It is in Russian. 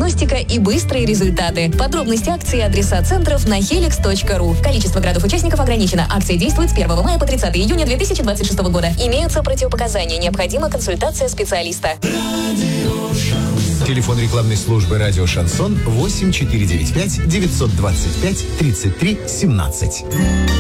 диагностика и быстрые результаты. Подробности акции и адреса центров на helix.ru. Количество градов участников ограничено. Акция действует с 1 мая по 30 июня 2026 года. Имеются противопоказания. Необходима консультация специалиста. Телефон рекламной службы «Радио Шансон» 8495 925 33 17.